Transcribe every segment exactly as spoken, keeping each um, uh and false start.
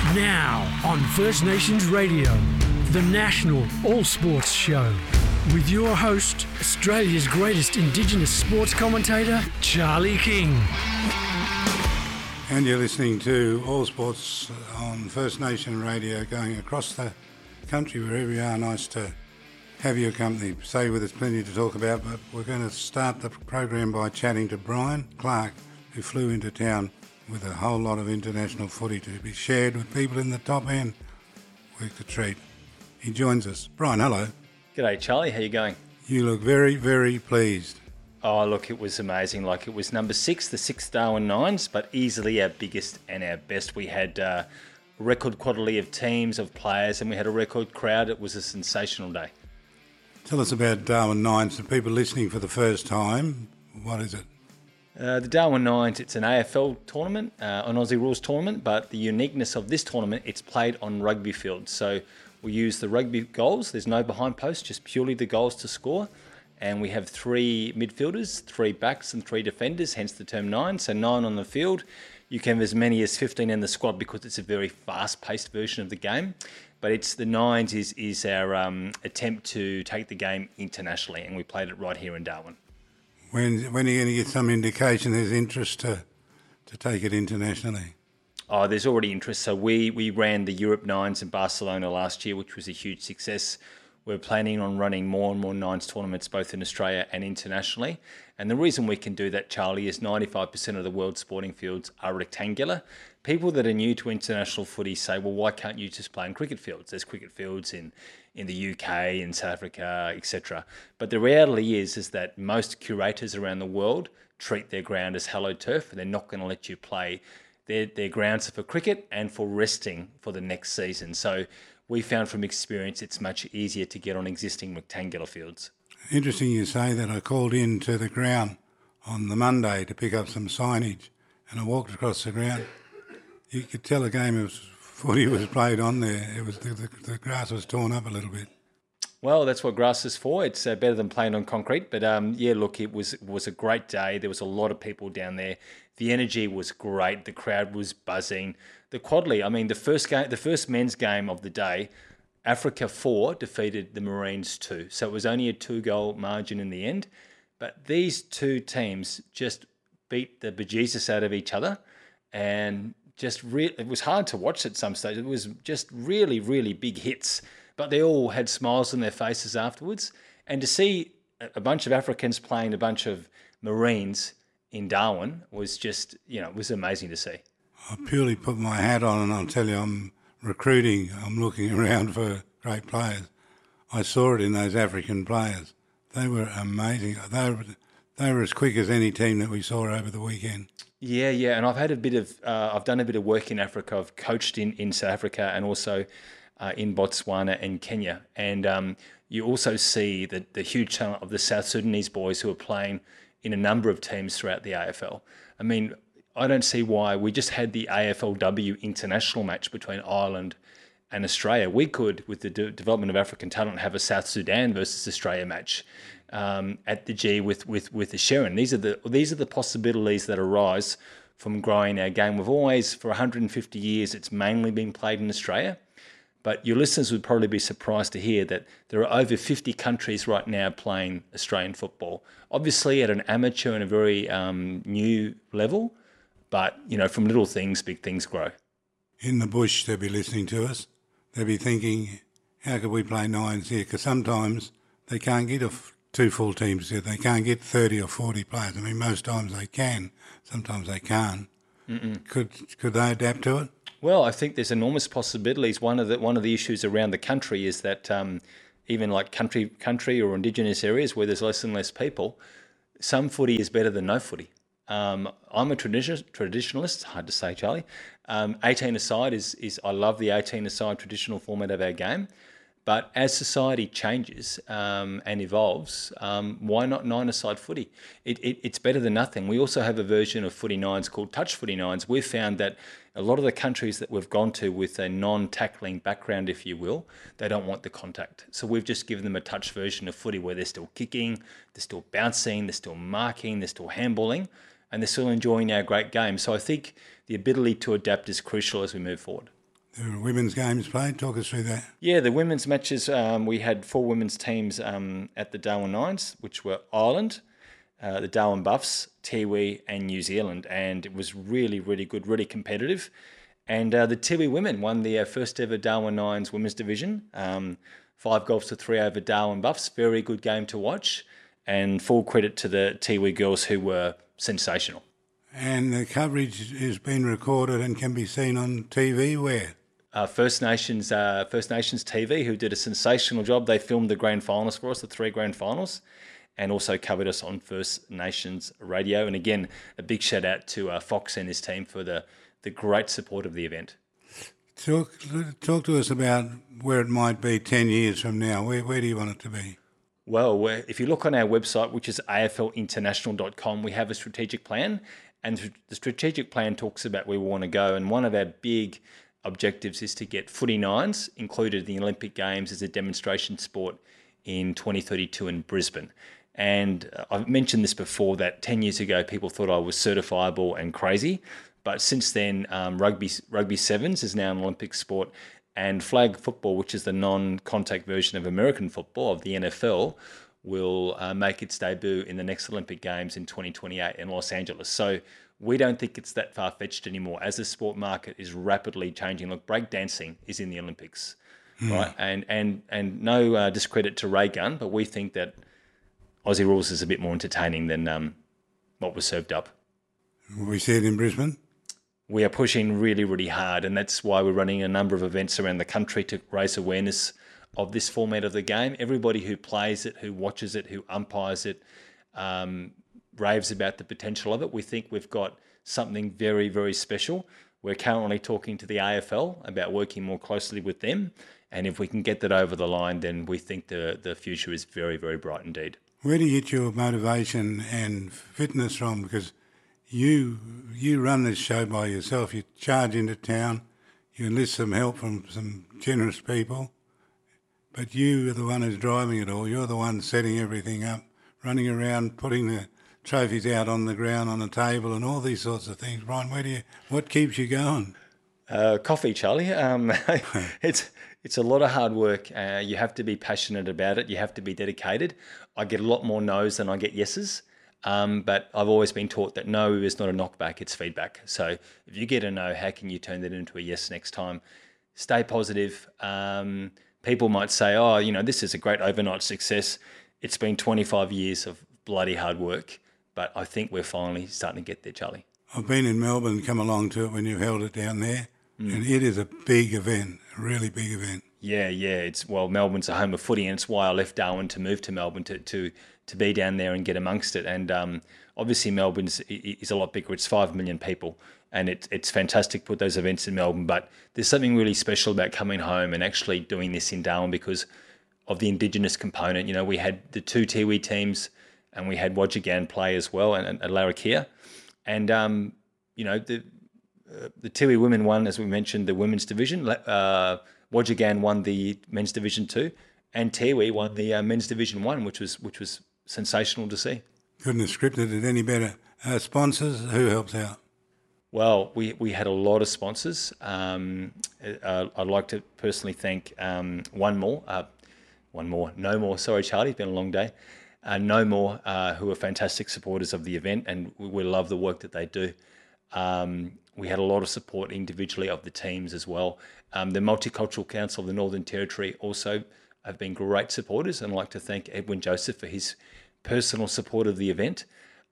Now on First Nations Radio, the national all sports show, with your host, Australia's greatest Indigenous sports commentator, Charlie King. And you're listening to All Sports on First Nation Radio, going across the country wherever you are. Nice to have your company. Stay with us, plenty to talk about, but we're going to start the program by chatting to Brian Clark, who flew into town with a whole lot of international footy to be shared with people in the top end. Worth the treat. He joins us. Brian, hello. G'day, Charlie. How you going? You look very, very pleased. Oh, look, it was amazing. Like, it was number six, the six Darwin Nines, but easily our biggest and our best. We had uh, a record quantity of teams, of players, and we had a record crowd. It was a sensational day. Tell us about Darwin Nines. For people listening for the first time, what is it? Uh, the Darwin Nines, it's an A F L tournament, uh, an Aussie Rules tournament, but the uniqueness of this tournament, it's played on rugby fields. So we use the rugby goals. There's no behind post, just purely the goals to score. And we have three midfielders, three backs and three defenders, hence the term nine. So nine on the field. You can have as many as fifteen in the squad because it's a very fast-paced version of the game. But it's the nines is, is our um, attempt to take the game internationally, and we played it right here in Darwin. When when are you going to get some indication there's interest to to take it internationally? Oh, there's already interest. So we, we ran the Europe Nines in Barcelona last year, which was a huge success. We're planning on running more and more Nines tournaments, both in Australia and internationally. And the reason we can do that, Charlie, is ninety-five percent of the world's sporting fields are rectangular. People that are new to international footy say, well, why can't you just play in cricket fields? There's cricket fields in, in the U K, in South Africa, et cetera. But the reality is, is that most curators around the world treat their ground as hallowed turf, and they're not going to let you play. Their, their grounds are for cricket and for resting for the next season. So we found from experience it's much easier to get on existing rectangular fields. Interesting you say that. I called in to the ground on the Monday to pick up some signage, and I walked across the ground. You could tell a game of footy was played on there. It was the, the, the grass was torn up a little bit. Well, that's what grass is for. It's uh, better than playing on concrete. But um, yeah, look, it was it was a great day. There was a lot of people down there. The energy was great. The crowd was buzzing. The Quadley, I mean, the first game, the first men's game of the day, Africa four defeated the Marines two. So it was only a two-goal margin in the end. But these two teams just beat the bejesus out of each other, and just re- it was hard to watch at some stage. It was just really, really big hits. But they all had smiles on their faces afterwards. And to see a bunch of Africans playing a bunch of Marines in Darwin was just, you know, it was amazing to see. I purely put my hat on, and I'll tell you, I'm recruiting, I'm looking around for great players. I saw it in those African players. They were amazing. They were, they were as quick as any team that we saw over the weekend. Yeah, yeah, and I've had a bit of, uh, I've done a bit of work in Africa. I've coached in, in South Africa and also uh, in Botswana and Kenya. And um, you also see the, the huge talent of the South Sudanese boys who are playing in a number of teams throughout the A F L. I mean, I don't see why. We just had the A F L W international match between Ireland and Australia. We could, with the de- development of African talent, have a South Sudan versus Australia match um, at the G with with with the Sherrin. These are the these are the possibilities that arise from growing our game. We've always, for one hundred fifty years, it's mainly been played in Australia. But your listeners would probably be surprised to hear that there are over fifty countries right now playing Australian football. Obviously at an amateur and a very um, new level, but, you know, from little things, big things grow. In the bush, they'll be listening to us. They'll be thinking, how could we play nines here? Because sometimes they can't get a f- two full teams here. They can't get thirty or forty players. I mean, most times they can. Sometimes they can't. Mm-mm. Could could they adapt to it? Well, I think there's enormous possibilities. One of the one of the issues around the country is that um, even like country country or Indigenous areas where there's less and less people, some footy is better than no footy. Um, I'm a tradition, traditionalist, hard to say, Charlie. Um, eighteen-a-side is, is, I love the eighteen-a-side traditional format of our game. But as society changes um, and evolves, um, why not nine-a-side footy? It, it, it's better than nothing. We also have a version of footy nines called touch footy nines. We've found that a lot of the countries that we've gone to with a non-tackling background, if you will, they don't want the contact. So we've just given them a touch version of footy where they're still kicking, they're still bouncing, they're still marking, they're still handballing, and they're still enjoying our great game. So I think the ability to adapt is crucial as we move forward. The women's games played. Talk us through that. Yeah, the women's matches, um, we had four women's teams um, at the Darwin Nines, which were Ireland, uh, the Darwin Buffs, Tiwi and New Zealand. And it was really, really good, really competitive. And uh, the Tiwi women won the uh, first ever Darwin Nines women's division. Um, five goals to three over Darwin Buffs. Very good game to watch. And full credit to the Tiwi girls who were sensational. And the coverage has been recorded and can be seen on T V where? Uh, First Nations uh, First Nations T V, who did a sensational job. They filmed the grand finals for us, the three grand finals, and also covered us on First Nations radio. And again, a big shout out to uh, Fox and his team for the, the great support of the event. Talk talk to us about where it might be ten years from now. Where where do you want it to be? Well, if you look on our website, which is A F L international dot com, we have a strategic plan, and the strategic plan talks about where we want to go. And one of our big objectives is to get footy nines included in the Olympic Games as a demonstration sport in twenty thirty-two in Brisbane. And I've mentioned this before, that ten years ago people thought I was certifiable and crazy, but since then um, rugby rugby sevens is now an Olympic sport, and flag football, which is the non-contact version of American football of the N F L, will uh, make its debut in the next Olympic Games in twenty twenty-eight in Los Angeles. So we don't think it's that far-fetched anymore as the sport market is rapidly changing. Look, breakdancing is in the Olympics, mm. right? And and and no uh, discredit to Ray Gunn, but we think that Aussie Rules is a bit more entertaining than um, what was served up. We see it in Brisbane. We are pushing really, really hard, and that's why we're running a number of events around the country to raise awareness of this format of the game. Everybody who plays it, who watches it, who umpires it, um, raves about the potential of it. We think we've got something very, very special. We're currently talking to the A F L about working more closely with them, and if we can get that over the line, then we think the, the future is very, very bright indeed. Where do you get your motivation and fitness from? Because you you run this show by yourself. You charge into town, you enlist some help from some generous people, but you are the one who's driving it all. You're the one setting everything up, running around, putting the trophies out on the ground, on the table, and all these sorts of things. Brian, where do you? What keeps you going? Uh, coffee, Charlie. Um, it's it's a lot of hard work. Uh, you have to be passionate about it. You have to be dedicated. I get a lot more no's than I get yeses. Um, but I've always been taught that no is not a knockback, it's feedback. So if you get a no, how can you turn that into a yes next time? Stay positive. Um, people might say, oh, you know, this is a great overnight success. It's been twenty-five years of bloody hard work, but I think we're finally starting to get there, Charlie. I've been in Melbourne, come along to it when you held it down there, mm. and it is a big event, a really big event. Yeah, yeah. It's well, Melbourne's a home of footy, and it's why I left Darwin to move to Melbourne to to, to be down there and get amongst it. And um, obviously, Melbourne is a lot bigger. It's five million people, and it, it's fantastic to put those events in Melbourne. But there's something really special about coming home and actually doing this in Darwin because of the Indigenous component. You know, we had the two Tiwi teams, and we had Wodjigan play as well, and, and Larrakia, and um, you know the uh, the Tiwi women won, as we mentioned, the women's division. Uh, Wodjigan won the men's division two, and Tiwi won the uh, men's division one, which was which was sensational to see. Couldn't have scripted it any better. Uh, sponsors, who helps out? Well, we, we had a lot of sponsors. Um, uh, I'd like to personally thank um, One More, uh, One More, No More. Sorry, Charlie, it's been a long day. Uh, no More, uh, who are fantastic supporters of the event, and we, we love the work that they do. Um, we had a lot of support individually of the teams as well. Um, the Multicultural Council of the Northern Territory also have been great supporters, and I'd like to thank Edwin Joseph for his personal support of the event.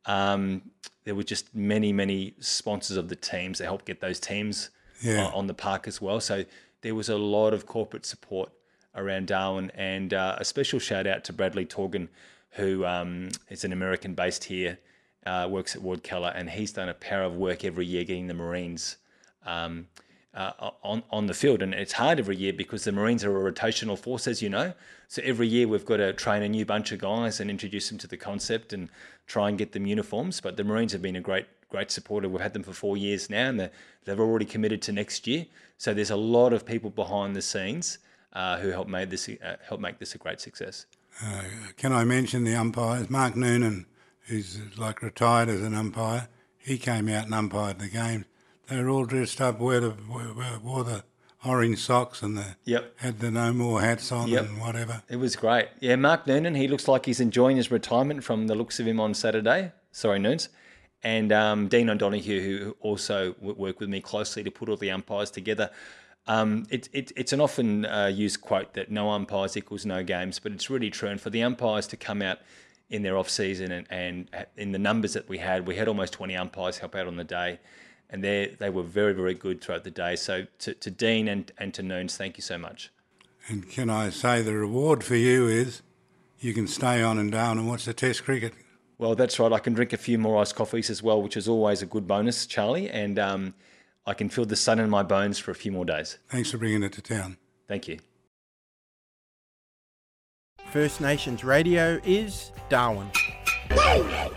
Um, there were just many, many sponsors of the teams that helped get those teams yeah. uh, on the park as well. So there was a lot of corporate support around Darwin, and uh, a special shout out to Bradley Torgan, who um, is an American based here, uh, works at Ward Keller, and he's done a power of work every year getting the Marines um, uh, on, on the field. And it's hard every year because the Marines are a rotational force, as you know. So every year we've got to train a new bunch of guys and introduce them to the concept and try and get them uniforms. But the Marines have been a great, great supporter. We've had them for four years now, and they've already committed to next year. So there's a lot of people behind the scenes uh, who help made this uh, help make this a great success. Uh, can I mention the umpires? Mark Noonan, who's like retired as an umpire, he came out and umpired the game. They were all dressed up, wore the, wore the orange socks and the Yep. had the no more hats on Yep. and whatever. It was great. Yeah, Mark Noonan, he looks like he's enjoying his retirement from the looks of him on Saturday. Sorry, Noons. And um, Dean O'Donoghue, who also worked with me closely to put all the umpires together. Um, it, it, it's an often uh, used quote that no umpires equals no games, but it's really true. And for the umpires to come out in their off-season and, and in the numbers that we had, we had almost twenty umpires help out on the day. And they they were very, very good throughout the day. So to, to Dean and, and to Noons, thank you so much. And can I say the reward for you is you can stay on and down and watch the Test cricket. Well, that's right. I can drink a few more iced coffees as well, which is always a good bonus, Charlie. And um, I can feel the sun in my bones for a few more days. Thanks for bringing it to town. Thank you. First Nations Radio is Darwin.